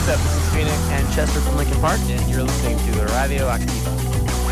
What's up? This is Phoenix and Chester from Lincoln Park. and you're listening to the Radio Activa.